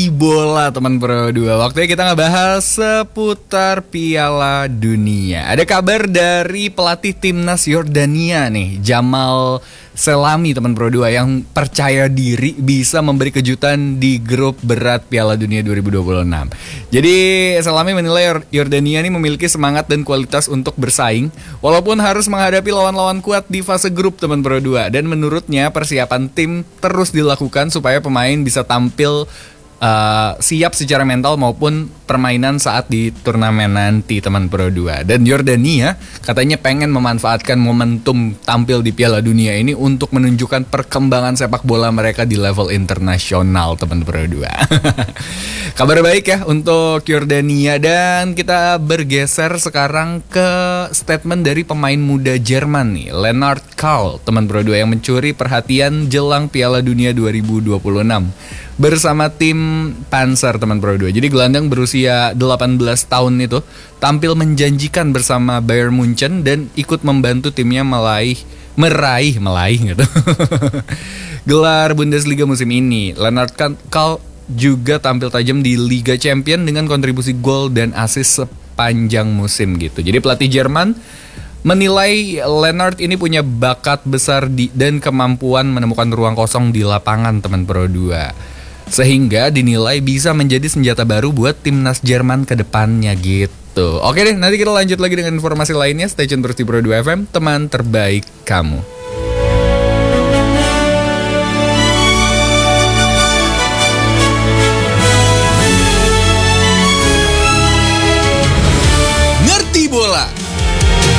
Pagi bola teman Pro 2. Waktunya kita ngebahas seputar Piala Dunia. Ada kabar dari pelatih timnas Yordania nih, Jamal Selami teman Pro 2, yang percaya diri bisa memberi kejutan di grup berat Piala Dunia 2026. Jadi Selami menilai Yordania ini memiliki semangat dan kualitas untuk bersaing walaupun harus menghadapi lawan-lawan kuat di fase grup teman Pro 2. Dan menurutnya persiapan tim terus dilakukan supaya pemain bisa tampil siap secara mental maupun permainan saat di turnamen nanti teman Pro 2. Dan Yordania katanya pengen memanfaatkan momentum tampil di Piala Dunia ini untuk menunjukkan perkembangan sepak bola mereka di level internasional teman Pro 2. Kabar baik ya untuk Yordania. Dan kita bergeser sekarang ke statement dari pemain muda Jerman nih, Lennart Kahl teman Pro 2, yang mencuri perhatian jelang Piala Dunia 2026 bersama tim Panzer teman Pro 2. Jadi gelandang berusia 18 tahun itu tampil menjanjikan bersama Bayern Munchen dan ikut membantu timnya meraih gitu. Gelar Bundesliga musim ini. Lennart Kahl juga tampil tajam di Liga Champion dengan kontribusi gol dan assist sepanjang musim gitu. Jadi pelatih Jerman menilai Lennart ini punya bakat besar dan kemampuan menemukan ruang kosong di lapangan teman Pro 2. Sehingga dinilai bisa menjadi senjata baru buat timnas Jerman ke depannya gitu. Oke deh, nanti kita lanjut lagi dengan informasi lainnya. Stay tune terus di Pro 2 FM, teman terbaik kamu.